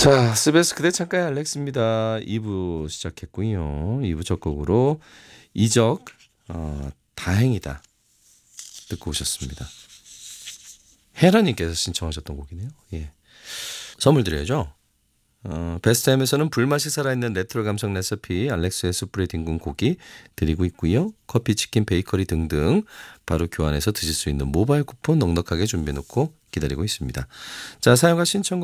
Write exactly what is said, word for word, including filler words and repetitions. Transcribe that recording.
자, 스베스 그대 창가의 알렉스입니다. 이 부 시작했고요. 이 부 첫 곡으로 이적 어, 다행이다 듣고 오셨습니다. 헤라님께서 신청하셨던 곡이네요. 예. 선물 드려야죠. 어, 베스트햄에서는 불맛이 살아있는 레트로 감성 레시피 알렉스의 숯불에 뒹군 고기 드리고 있고요. 커피, 치킨, 베이커리 등등 바로 교환해서 드실 수 있는 모바일 쿠폰 넉넉하게 준비해놓고 기다리고 있습니다. 자, 사용과 신청곡